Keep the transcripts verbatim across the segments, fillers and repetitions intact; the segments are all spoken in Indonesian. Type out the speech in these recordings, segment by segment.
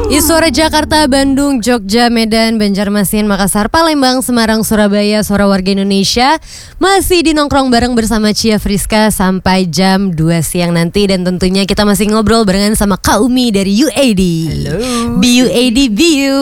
Istora Jakarta, Bandung, Jogja, Medan, Banjarmasin, Makassar, Palembang, Semarang, Surabaya, suara warga Indonesia. Masih di nongkrong bareng bersama Cia Friska sampai jam dua siang nanti. Dan tentunya kita masih ngobrol barengan sama Kak Umi dari U A D. Halo. B U A D B U.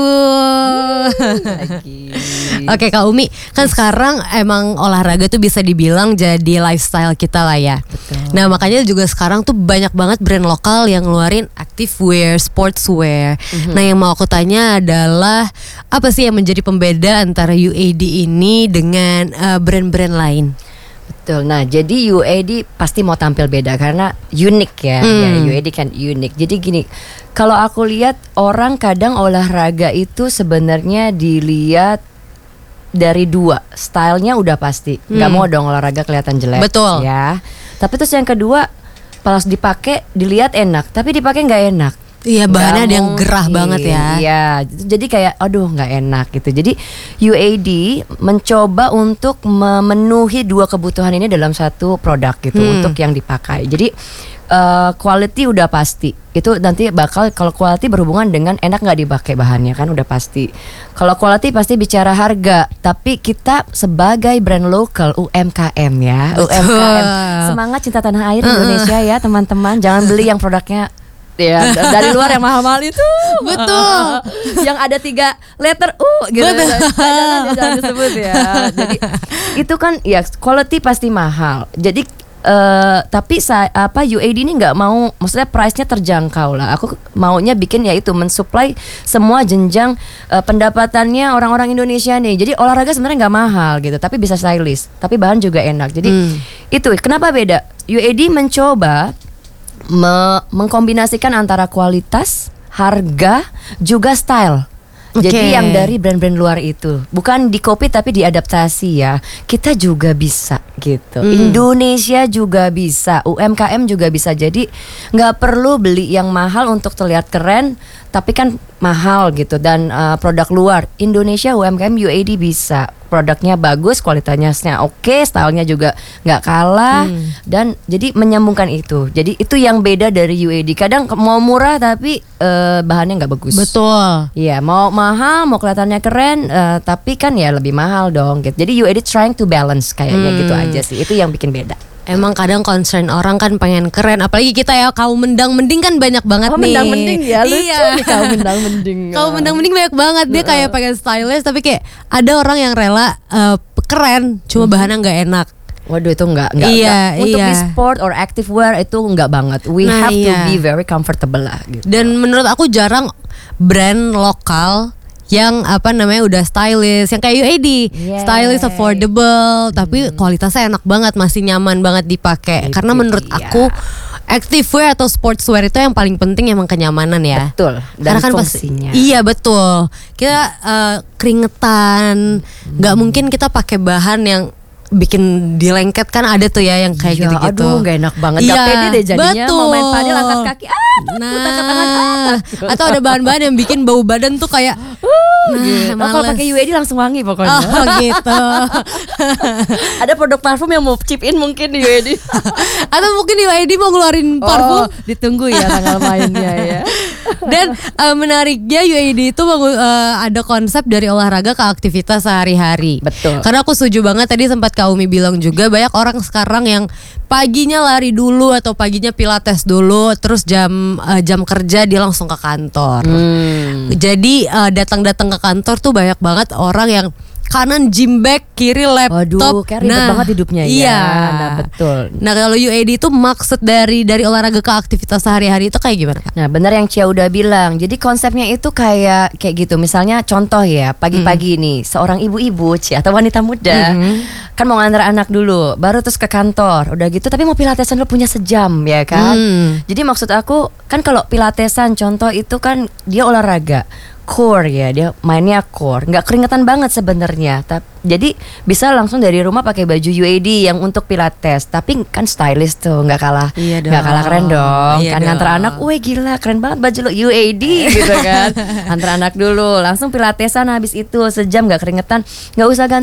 Oke Kak Umi, kan yes. sekarang emang olahraga tuh bisa dibilang jadi lifestyle kita lah ya. Betul. Nah makanya juga sekarang tuh banyak banget brand lokal yang ngeluarin activewear, sportswear. Mm-hmm. Nah yang mau aku tanya adalah apa sih yang menjadi pembeda antara U A D ini dengan uh, brand-brand lain? Betul. Nah, jadi U A D pasti mau tampil beda karena unik ya. Hmm. Ya, U A D kan unik. Jadi gini, kalau aku lihat orang kadang olahraga itu sebenarnya dilihat dari dua, stylenya udah pasti. Hmm. Gak mau dong olahraga kelihatan jelek. Betul. Ya. Tapi terus yang kedua, pas dipakai dilihat enak, tapi dipakai nggak enak. Iya, bahannya ada yang gerah banget ya. Iya, jadi kayak aduh nggak enak gitu. Jadi U A D mencoba untuk memenuhi dua kebutuhan ini dalam satu produk gitu hmm. untuk yang dipakai. Jadi uh, quality udah pasti. Itu nanti bakal kalau quality berhubungan dengan enak nggak dipakai bahannya kan udah pasti. Kalau quality pasti bicara harga. Tapi kita sebagai brand lokal U M K M ya, U M K M semangat cinta tanah air Indonesia ya teman-teman. Jangan beli yang produknya ya dari luar yang mahal-mahal itu. Betul. Yang ada tiga letter U gitu. Jangan jangan disebut ya. Jadi itu kan ya quality pasti mahal. Jadi uh, tapi saya apa U A D ini nggak mau, maksudnya price-nya terjangkau lah. Aku maunya bikin ya itu mensuplai semua jenjang uh, pendapatannya orang-orang Indonesia nih. Jadi olahraga sebenarnya nggak mahal gitu, tapi bisa stylish, tapi bahan juga enak. Jadi hmm. itu kenapa beda? U A D mencoba Me- mengkombinasikan antara kualitas, harga, juga style. Okay. Jadi yang dari brand-brand luar itu bukan di copy tapi diadaptasi ya. Kita juga bisa gitu. Mm. Indonesia juga bisa, U M K M juga bisa. Jadi nggak perlu beli yang mahal untuk terlihat keren, tapi kan mahal gitu. Dan uh, produk luar Indonesia, U M K M, U A D bisa. Produknya bagus, kualitasnya oke, stylenya juga nggak kalah, hmm. dan jadi menyambungkan itu. Jadi itu yang beda dari U A D. Kadang mau murah tapi uh, bahannya nggak bagus. Betul. Iya, mau mahal, mau kelihatannya keren, uh, tapi kan ya lebih mahal dong. Gitu. Jadi U A D trying to balance kayaknya hmm. gitu aja sih. Itu yang bikin beda. Emang kadang concern orang kan pengen keren, apalagi kita ya kaum mendang mending kan banyak banget oh, nih. Mendang mending ya, lucu iya. nih kaum mendang mending. Kaum mendang mending banyak banget, dia kayak pengen stylish tapi kayak ada orang yang rela uh, keren, cuma bahannya nggak enak. Waduh itu enggak, enggak, iya, enggak. Untuk iya. di sport or active wear itu enggak banget. We nah, have iya. to be very comfortable lah gitu. Dan menurut aku jarang brand lokal yang apa namanya udah stylish, yang kayak U A D, yeah. stylish, affordable, hmm. tapi kualitasnya enak banget, masih nyaman banget dipakai. Itu karena menurut iya. aku activewear atau sportswear itu yang paling penting emang kenyamanan ya. Betul. Dan karena kan fungsinya. Pas, iya betul. Kita uh, keringetan, nggak hmm. mungkin kita pakai bahan yang bikin dilengket kan ada tuh ya yang kayak ya, gitu-gitu. Aduh gak enak banget. Iya, gak pede deh jadinya. betul. Mau main padel angkat kaki. Ah nah, tangan, ah. Atau ada bahan-bahan yang bikin bau badan tuh kayak Uh, nah, gitu. Oh, kalau pakai U A D langsung wangi pokoknya. Oh gitu. Ada produk parfum yang mau chip in mungkin di U A D. Atau mungkin di U A D mau ngeluarin parfum. Oh, ditunggu ya tanggal mainnya ya. Dan uh, menariknya U A D itu uh, ada konsep dari olahraga ke aktivitas sehari-hari. Betul. Karena aku setuju banget tadi sempat Kak Umi bilang juga banyak orang sekarang yang paginya lari dulu atau paginya pilates dulu, terus jam uh, jam kerja dia langsung ke kantor. Hmm. Jadi uh, datang-datang ke kantor tuh banyak banget orang yang kanan gym bag, kiri laptop. Waduh, kayak ribet nah, banget hidupnya iya. ya. Nah, betul. Nah, kalau U A D itu maksud dari dari olahraga ke aktivitas sehari-hari itu kayak gimana, Kak? Nah, benar yang Cia udah bilang. Jadi konsepnya itu kayak kayak gitu. Misalnya contoh ya, pagi-pagi mm. nih seorang ibu-ibu Cia atau wanita muda mm-hmm. kan mau ngantar anak dulu, baru terus ke kantor. Udah gitu tapi mau pilatesan dulu punya sejam ya kan. Mm. Jadi maksud aku kan kalau pilatesan contoh itu kan dia olahraga core ya, dia mainnya core, nggak keringetan banget sebenarnya. Jadi bisa langsung dari rumah pakai baju U A D yang untuk pilates, tapi kan stylish tuh, nggak kalah, nggak iya kalah keren dong. Iya kan dong. Nganter anak, wah gila keren banget baju lo U A D gitu kan. Antar anak dulu, langsung pilatesan habis itu sejam nggak keringetan, nggak usah ganti